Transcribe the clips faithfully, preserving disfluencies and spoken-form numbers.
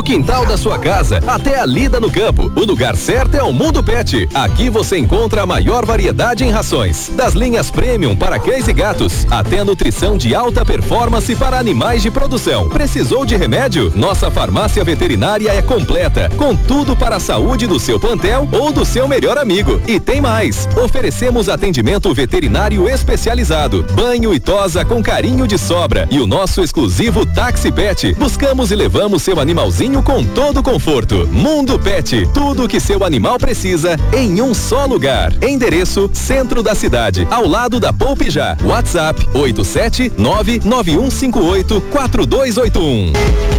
quintal da sua casa até a lida no campo. O lugar certo é o Mundo Pet. Aqui você encontra a maior variedade em rações, das linhas premium para cães e gatos, até a nutrição de alta performance para animais de produção. Precisou de remédio? Nossa farmácia veterinária é completa, com tudo para a saúde do seu plantel ou do seu melhor amigo. E tem mais, oferecemos atendimento veterinário especializado, banho e tosa com carinho de sobra e o nosso exclusivo Táxi Pet. Buscamos e levamos seu animalzinho com todo conforto. Mundo Pet, tudo o que seu animal precisa em um só lugar. Endereço: centro da cidade, ao lado da Poupe Já. WhatsApp oito sete nove nove um cinco oito quatro dois oito um.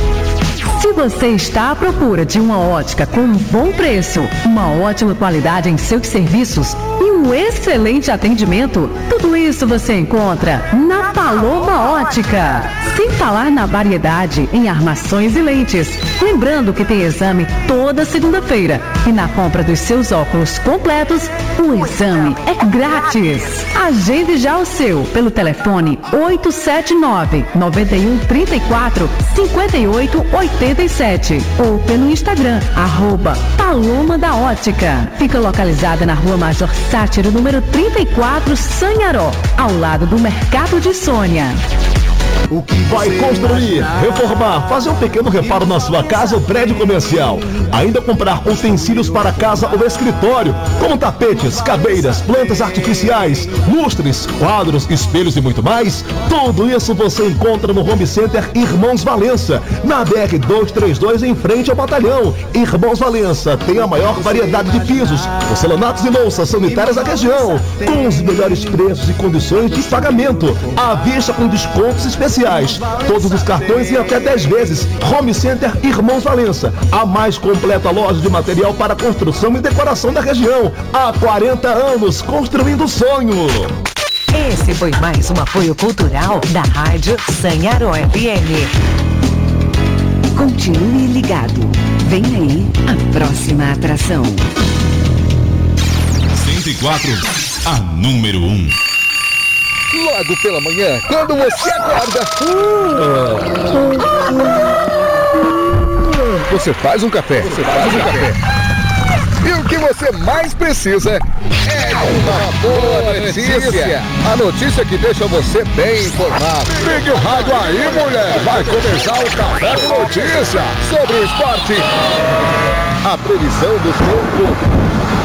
Se você está à procura de uma ótica com um bom preço, uma ótima qualidade em seus serviços e um excelente atendimento, tudo isso você encontra na Paloma Ótica. Sem falar na variedade em armações e lentes. Lembrando que tem exame toda segunda-feira e na compra dos seus óculos completos, o exame é grátis. Agende já o seu pelo telefone oito sete nove, nove um três quatro, cinco oito oito sete ou pelo Instagram, arroba Paloma da Ótica. Fica localizada na Rua Major Sátiro, número trinta e quatro, Sanharó, ao lado do Mercado de Sônia. O que vai construir, reformar, fazer um pequeno reparo na sua casa ou prédio comercial. Ainda comprar utensílios para casa ou escritório, como tapetes, cadeiras, plantas artificiais, lustres, quadros, espelhos e muito mais. Tudo isso você encontra no Home Center Irmãos Valença, na B R duzentos e trinta e dois, em frente ao batalhão. Irmãos Valença tem a maior variedade de pisos, porcelanatos e louças sanitárias da região, com os melhores preços e condições de pagamento, à vista com descontos especiais. Todos os cartões em até dez vezes. Home Center Irmãos Valença, a mais completa loja de material para construção e decoração da região. Há quarenta anos, construindo sonho. Esse foi mais um apoio cultural da Rádio Sanharó F M. Continue ligado. Vem aí a próxima atração. cento e quatro, a número um. Logo pela manhã, quando você acorda, você faz um café, você faz um café. E o que você mais precisa é uma boa notícia. A notícia que deixa você bem informado. Ligue o rádio aí, mulher. Vai começar o Café com Notícia sobre o esporte, a previsão do tempo,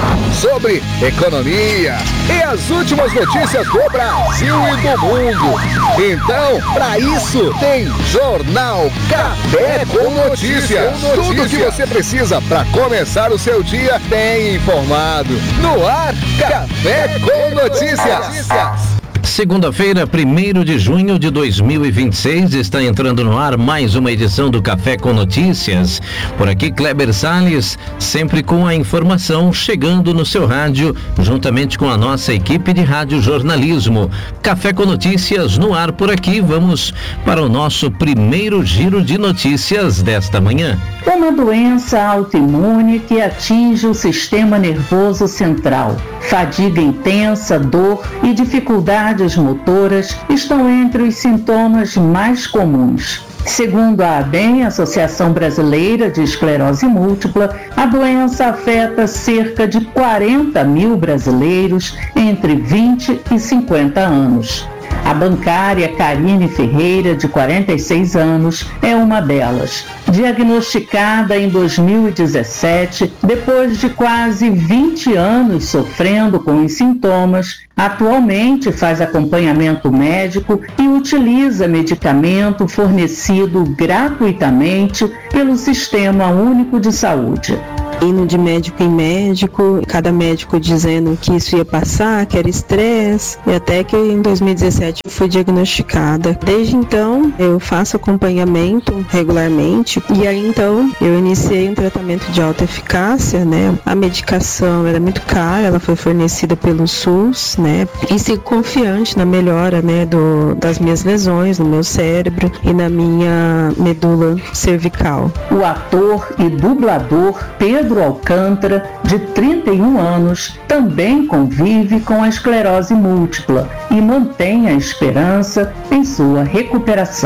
sobre economia e as últimas notícias do Brasil e do mundo. Então, para isso, tem Jornal Café com Notícias. Tudo que você precisa para começar o seu dia bem informado. No ar, Café com Notícias. Segunda-feira, primeiro de junho de dois mil e vinte e seis, está entrando no ar mais uma edição do Café com Notícias. Por aqui, Kleber Salles, sempre com a informação chegando no seu rádio, juntamente com a nossa equipe de rádio jornalismo. Café com Notícias no ar por aqui. Vamos para o nosso primeiro giro de notícias desta manhã. Uma doença autoimune que atinge o sistema nervoso central. Fadiga intensa, dor e dificuldades motoras estão entre os sintomas mais comuns. Segundo a ABEM, Associação Brasileira de Esclerose Múltipla, a doença afeta cerca de quarenta mil brasileiros entre vinte e cinquenta anos. A bancária Karine Ferreira, de quarenta e seis anos, é uma delas. Diagnosticada em dois mil e dezessete, depois de quase vinte anos sofrendo com os sintomas, atualmente faz acompanhamento médico e utiliza medicamento fornecido gratuitamente pelo Sistema Único de Saúde. Indo de médico em médico, cada médico dizendo que isso ia passar, que era estresse, e até que em dois mil e dezessete eu fui diagnosticada. Desde então, eu faço acompanhamento regularmente, e aí então eu iniciei um tratamento de alta eficácia, né? A medicação era muito cara, ela foi fornecida pelo SUS, né? E sigo confiante na melhora, né, do, das minhas lesões no meu cérebro e na minha medula cervical. O ator e dublador Pedro Pedro Alcântara, de trinta e um anos, também convive com a esclerose múltipla e mantém a esperança em sua recuperação.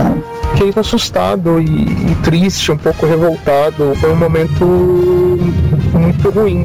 fiquei assustado e, e triste, um pouco revoltado. Foi um momento muito ruim.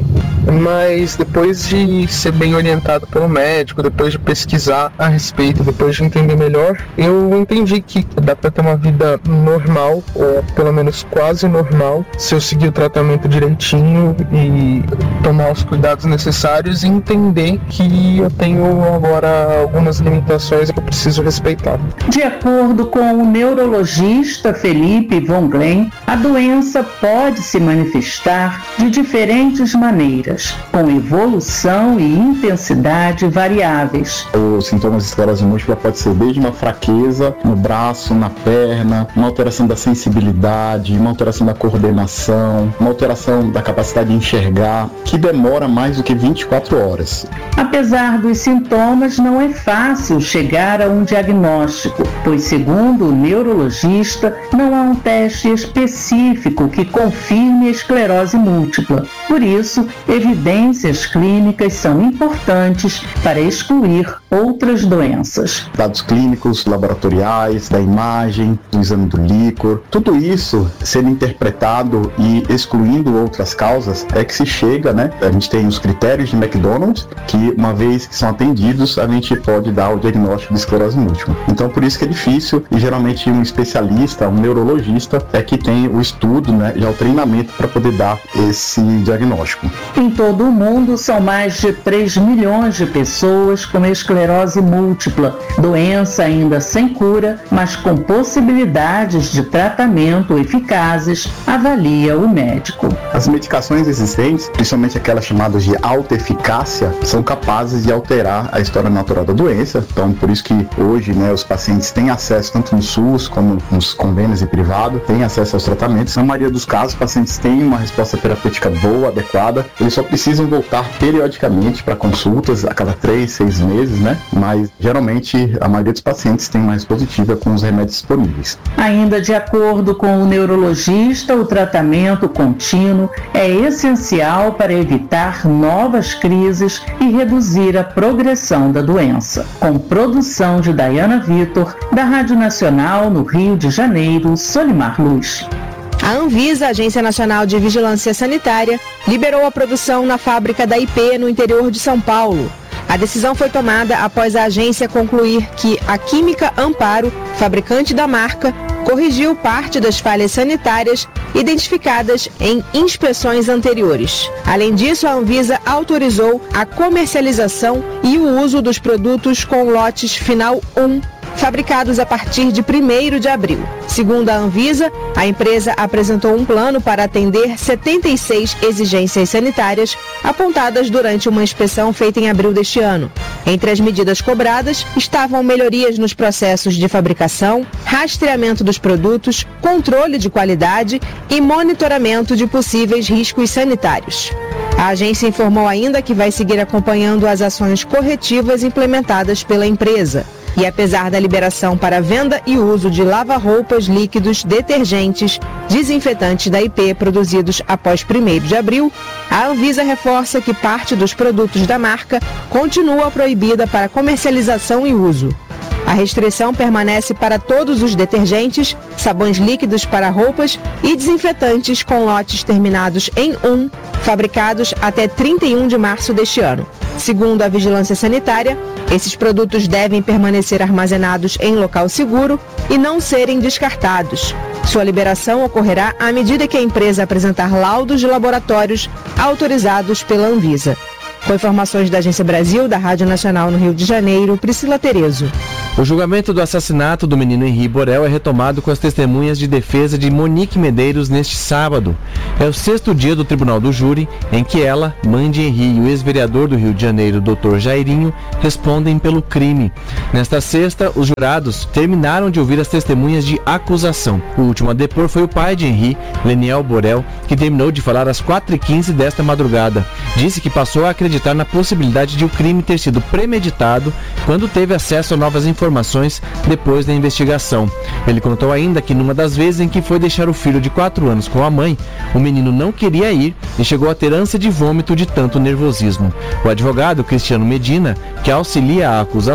Mas depois de ser bem orientado pelo médico, depois de pesquisar a respeito, depois de entender melhor, eu entendi que dá para ter uma vida normal, ou pelo menos quase normal, se eu seguir o tratamento direitinho e tomar os cuidados necessários e entender que eu tenho agora algumas limitações que eu preciso respeitar. De acordo com o neurologista Felipe Von Glen, a doença pode se manifestar de diferentes maneiras, com evolução e intensidade variáveis. Os sintomas de esclerose múltipla pode ser desde uma fraqueza no braço, na perna, uma alteração da sensibilidade, uma alteração da coordenação, uma alteração da capacidade de enxergar, que demora mais do que vinte e quatro horas. Apesar dos sintomas, não é fácil chegar a um diagnóstico, pois, segundo o neurologista, não há um teste específico que confirme a esclerose múltipla. Por isso, evidências clínicas são importantes para excluir outras doenças. Dados clínicos, laboratoriais, da imagem, do exame do líquor, tudo isso sendo interpretado e excluindo outras causas, é que se chega, né? A gente tem os critérios de McDonald, que uma vez que são atendidos, a gente pode dar o diagnóstico de esclerose múltipla. Então, por isso que é difícil, e geralmente um especialista, um neurologista, é que tem o estudo, né, e o treinamento para poder dar esse diagnóstico. Em todo o mundo, são mais de três milhões de pessoas com esclerose múltipla, doença ainda sem cura, mas com possibilidades de tratamento eficazes, avalia o médico. As medicações existentes, principalmente aquelas chamadas de alta eficácia, são capazes de alterar a história natural da doença. Então, por isso que hoje, né, os pacientes têm acesso tanto no SUS como nos convênios e privado, têm acesso aos tratamentos. Na maioria dos casos, os pacientes têm uma resposta terapêutica boa, adequada. Eles só precisam voltar periodicamente para consultas a cada três, seis meses, né? Mas geralmente a maioria dos pacientes tem mais positiva com os remédios disponíveis. Ainda de acordo com o neurologista, o tratamento contínuo é essencial para evitar novas crises e reduzir a progressão da doença. Com produção de Dayana Vitor, da Rádio Nacional no Rio de Janeiro, Solimar Luz. A Anvisa, Agência Nacional de Vigilância Sanitária, liberou a produção na fábrica da I P no interior de São Paulo. A decisão foi tomada após a agência concluir que a Química Amparo, fabricante da marca, corrigiu parte das falhas sanitárias identificadas em inspeções anteriores. Além disso, a Anvisa autorizou a comercialização e o uso dos produtos com lotes final um, fabricados a partir de primeiro de abril. Segundo a Anvisa, a empresa apresentou um plano para atender setenta e seis exigências sanitárias apontadas durante uma inspeção feita em abril deste ano. Entre as medidas cobradas estavam melhorias nos processos de fabricação, rastreamento dos produtos, controle de qualidade e monitoramento de possíveis riscos sanitários. A agência informou ainda que vai seguir acompanhando as ações corretivas implementadas pela empresa. E apesar da liberação para venda e uso de lava-roupas, líquidos, detergentes, desinfetantes da I P produzidos após primeiro de abril, a Anvisa reforça que parte dos produtos da marca continua proibida para comercialização e uso. A restrição permanece para todos os detergentes, sabões líquidos para roupas e desinfetantes com lotes terminados em um, fabricados até trinta e um de março deste ano. Segundo a Vigilância Sanitária, esses produtos devem permanecer armazenados em local seguro e não serem descartados. Sua liberação ocorrerá à medida que a empresa apresentar laudos de laboratórios autorizados pela Anvisa. Com informações da Agência Brasil, da Rádio Nacional no Rio de Janeiro, Priscila Terezo. O julgamento do assassinato do menino Henri Borel é retomado com as testemunhas de defesa de Monique Medeiros neste sábado. É o sexto dia do Tribunal do Júri, em que ela, mãe de Henri e o ex-vereador do Rio de Janeiro, doutor Jairinho, respondem pelo crime. Nesta sexta, os jurados terminaram de ouvir as testemunhas de acusação. O último a depor foi o pai de Henri, Leniel Borel, que terminou de falar às quatro e quinze desta madrugada. Disse que passou a acreditar na possibilidade de o crime ter sido premeditado quando teve acesso a novas informações informações depois da investigação. Ele contou ainda que numa das vezes em que foi deixar o filho de quatro anos com a mãe, o menino não queria ir e chegou a ter ânsia de vômito de tanto nervosismo. O advogado Cristiano Medina, que auxilia a acusação,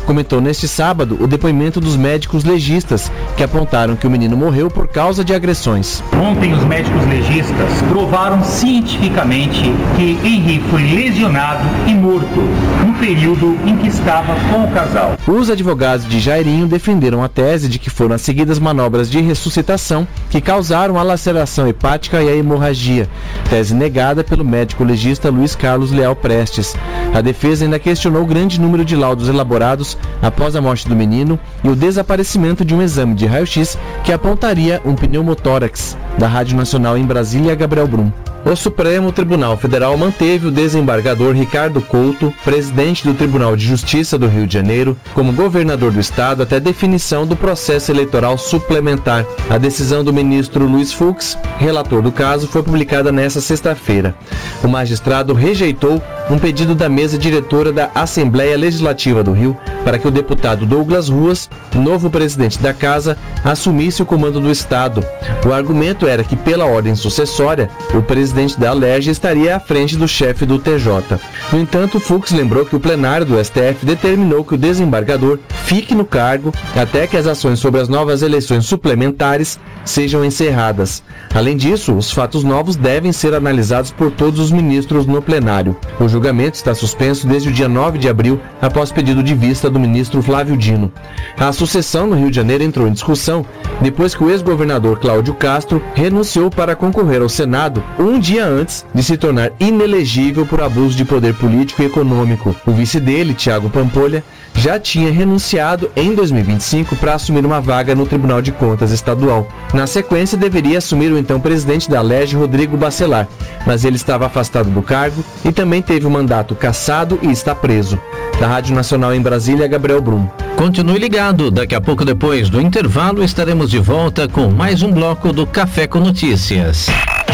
comentou neste sábado o depoimento dos médicos legistas, que apontaram que o menino morreu por causa de agressões. Ontem, os médicos legistas provaram cientificamente que Henri foi lesionado e morto no período em que estava com o casal. Os advogados de Jairinho defenderam a tese de que foram as seguidas manobras de ressuscitação que causaram a laceração hepática e a hemorragia, tese negada pelo médico legista Luiz Carlos Leal Prestes. A defesa ainda questionou o grande número de laudos elaborados após a morte do menino e o desaparecimento de um exame de raio-x que apontaria um pneumotórax. Da Rádio Nacional em Brasília, Gabriel Brum. O Supremo Tribunal Federal manteve o desembargador Ricardo Couto, presidente do Tribunal de Justiça do Rio de Janeiro, como governador do estado até definição do processo eleitoral suplementar. A decisão do ministro Luiz Fux, relator do caso, foi publicada nesta sexta-feira. O magistrado rejeitou um pedido da mesa diretora da Assembleia Legislativa do Rio para que o deputado Douglas Ruas, novo presidente da casa, assumisse o comando do estado. O argumento era que, pela ordem sucessória, o presidente presidente da Alerj estaria à frente do chefe do T J. No entanto, Fux lembrou que o plenário do S T F determinou que o desembargador fique no cargo até que as ações sobre as novas eleições suplementares sejam encerradas. Além disso, os fatos novos devem ser analisados por todos os ministros no plenário. O julgamento está suspenso desde o dia nove de abril, após pedido de vista do ministro Flávio Dino. A sucessão no Rio de Janeiro entrou em discussão depois que o ex-governador Cláudio Castro renunciou para concorrer ao Senado um dia antes de se tornar inelegível por abuso de poder político e econômico. O vice dele, Thiago Pampolha, já tinha renunciado em dois mil e vinte e cinco para assumir uma vaga no Tribunal de Contas Estadual. Na sequência, deveria assumir o então presidente da Alerj, Rodrigo Bacelar, mas ele estava afastado do cargo e também teve o mandato cassado e está preso. Da Rádio Nacional em Brasília, Gabriel Brum. Continue ligado, daqui a pouco depois do intervalo estaremos de volta com mais um bloco do Café com Notícias.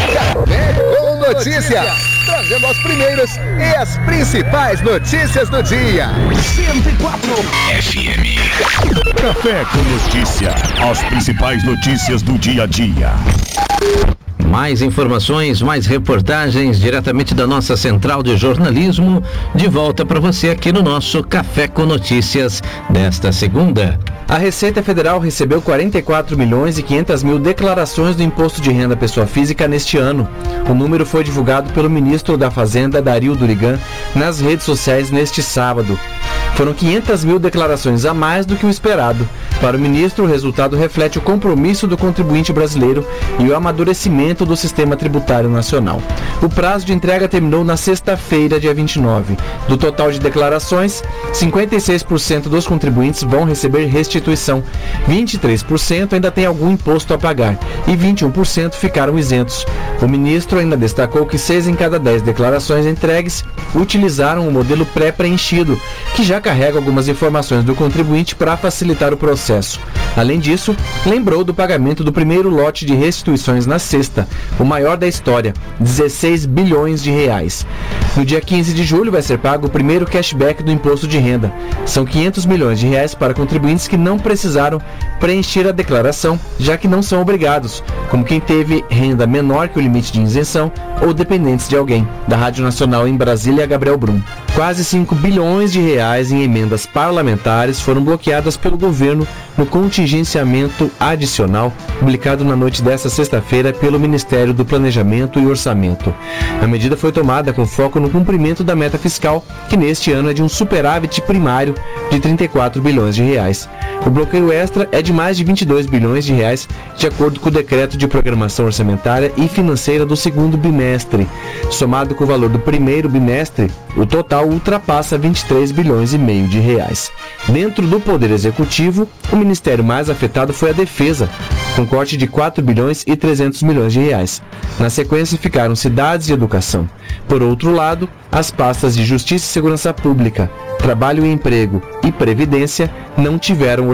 Café com Notícias, trazendo as primeiras e as principais notícias do dia. cento e quatro F M. Café com Notícia, as principais notícias do dia a dia. Mais informações, mais reportagens diretamente da nossa central de jornalismo, de volta para você aqui no nosso Café com Notícias desta segunda. A Receita Federal recebeu quarenta e quatro milhões e quinhentas mil declarações do Imposto de Renda Pessoa Física neste ano. O número foi divulgado pelo ministro da Fazenda, Dario Durigan, nas redes sociais neste sábado. Foram quinhentas mil declarações a mais do que o esperado. Para o ministro, o resultado reflete o compromisso do contribuinte brasileiro e o amadurecimento do sistema tributário nacional. O prazo de entrega terminou na sexta-feira, dia vinte e nove. Do total de declarações, cinquenta e seis por cento dos contribuintes vão receber restituição, vinte e três por cento ainda tem algum imposto a pagar e vinte e um por cento ficaram isentos. O ministro ainda destacou que seis em cada dez declarações entregues utilizaram o modelo pré-preenchido, que já carrega algumas informações do contribuinte para facilitar o processo. Além disso, lembrou do pagamento do primeiro lote de restituições na sexta, o maior da história, dezesseis bilhões de reais. No dia quinze de julho vai ser pago o primeiro cashback do imposto de renda. São quinhentos milhões de reais para contribuintes que não precisaram preencher a declaração, já que não são obrigados, como quem teve renda menor que o limite de isenção ou dependentes de alguém. Da Rádio Nacional em Brasília, Gabriel Brum. Quase cinco bilhões de reais em emendas parlamentares foram bloqueadas pelo governo no contingenciamento adicional, publicado na noite desta sexta-feira pelo Ministério do Planejamento e Orçamento. A medida foi tomada com foco no cumprimento da meta fiscal, que neste ano é de um superávit primário de trinta e quatro bilhões de reais. O bloqueio extra é de mais de vinte e dois bilhões de reais, de acordo com o decreto de programação orçamentária e financeira do segundo bimestre. Somado com o valor do primeiro bimestre, o total ultrapassa vinte e três bilhões e meio de reais. Dentro do Poder Executivo, o ministério mais afetado foi a Defesa, com corte de quatro bilhões e trezentos milhões de reais. Na sequência ficaram Cidades e Educação. Por outro lado, as pastas de Justiça e Segurança Pública, Trabalho e Emprego e Previdência não tiveram